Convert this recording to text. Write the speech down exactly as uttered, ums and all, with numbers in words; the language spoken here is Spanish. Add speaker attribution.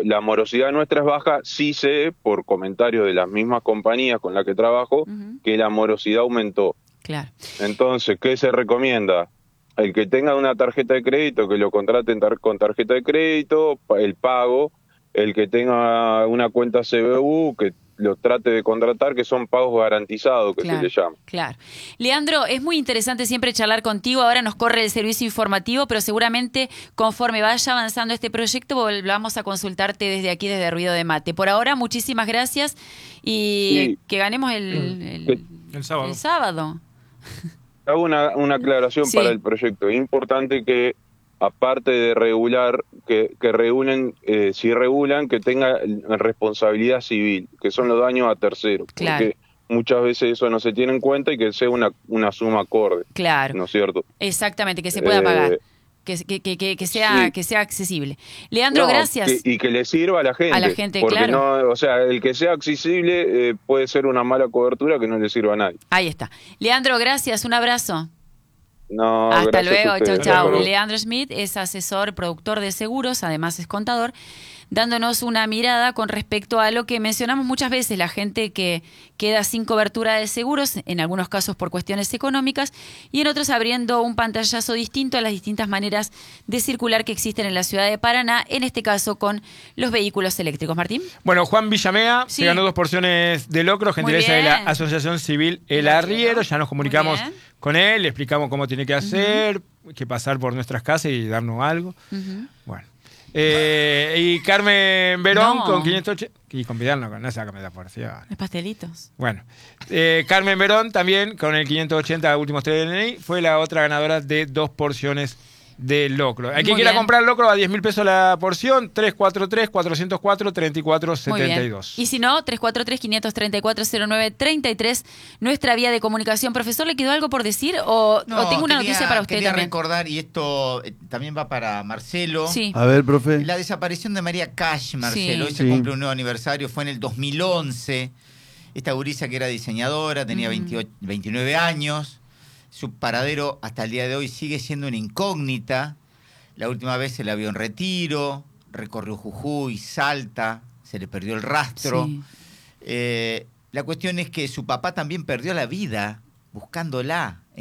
Speaker 1: la morosidad nuestra es baja. Sí sé, por comentarios de las mismas compañías con las que trabajo, uh-huh. que la morosidad aumentó.
Speaker 2: Claro.
Speaker 1: Entonces, ¿qué se recomienda? El que tenga una tarjeta de crédito, que lo contraten tar- con tarjeta de crédito, el pago. El que tenga una cuenta C B U, que lo trate de contratar, que son pagos garantizados, que
Speaker 2: claro,
Speaker 1: se le llama.
Speaker 2: Claro. Leandro, es muy interesante siempre charlar contigo. Ahora nos corre el servicio informativo, pero seguramente conforme vaya avanzando este proyecto, volvamos a consultarte desde aquí, desde Ruido de Mate. Por ahora, muchísimas gracias y sí. que ganemos el, el,
Speaker 3: el sábado.
Speaker 2: El sábado.
Speaker 1: Hago una, una aclaración sí. para el proyecto. Es importante que, aparte de regular, que, que regulen, eh, si regulan, que tenga responsabilidad civil, que son los daños a terceros.
Speaker 2: Claro.
Speaker 1: Porque muchas veces eso no se tiene en cuenta y que sea una, una suma acorde.
Speaker 2: Claro.
Speaker 1: ¿No es cierto?
Speaker 2: Exactamente, que se pueda
Speaker 1: eh,
Speaker 2: pagar. Que, que, que, que, sea,
Speaker 1: sí.
Speaker 2: que sea accesible. Leandro,
Speaker 1: no,
Speaker 2: gracias.
Speaker 1: Que, y que le sirva a la gente.
Speaker 2: A la gente,
Speaker 1: porque
Speaker 2: claro.
Speaker 1: no, o sea, el que sea accesible eh, puede ser una mala cobertura que no le sirva a nadie.
Speaker 2: Ahí está. Leandro, gracias. Un abrazo.
Speaker 1: No,
Speaker 2: hasta luego, chao, chao.
Speaker 1: Pero...
Speaker 2: Leandro Schmidt es asesor, productor de seguros, además es contador, dándonos una mirada con respecto a lo que mencionamos muchas veces, la gente que queda sin cobertura de seguros, en algunos casos por cuestiones económicas, y en otros abriendo un pantallazo distinto a las distintas maneras de circular que existen en la ciudad de Paraná, en este caso con los vehículos eléctricos. Martín.
Speaker 3: Bueno, Juan Villamea
Speaker 2: sí.
Speaker 3: se ganó dos porciones de locro, gentileza de la Asociación Civil El Arriero, ya nos comunicamos con él, le explicamos cómo tiene que hacer, uh-huh. que pasar por nuestras casas y darnos algo. Uh-huh. Bueno. Eh, y Carmen Verón no. con quinientos ochenta. Y con Vidal no, no se haga porción.
Speaker 2: Los pastelitos.
Speaker 3: Bueno. Eh, Carmen Verón también con el quinientos ochenta últimos tres D N I fue la otra ganadora de dos porciones de locro. Hay quien quiera comprar locro a diez mil pesos la porción, tres cuatro tres, cuatro cero cuatro, tres cuatro siete dos.
Speaker 2: Y si no, tres cuatro tres, cinco tres cuatro, cero nueve tres tres, nuestra vía de comunicación. Profesor, ¿le quedó algo por decir? ¿O,
Speaker 4: no,
Speaker 2: o tengo una
Speaker 4: quería,
Speaker 2: noticia para usted
Speaker 4: quería
Speaker 2: también?
Speaker 4: recordar, y esto eh, también va para Marcelo.
Speaker 2: Sí.
Speaker 5: A ver, profe.
Speaker 4: La desaparición de María Cash, Marcelo.
Speaker 2: Sí.
Speaker 4: Hoy se
Speaker 5: sí.
Speaker 4: cumple un nuevo aniversario, fue en el dos mil once. Esta gurisa que era diseñadora, tenía uh-huh. veintiocho, veintinueve años. Su paradero hasta el día de hoy sigue siendo una incógnita. La última vez se la vio en Retiro, recorrió Jujuy, Salta, se le perdió el rastro.
Speaker 2: Sí.
Speaker 4: Eh, la cuestión es que su papá también perdió la vida buscándola.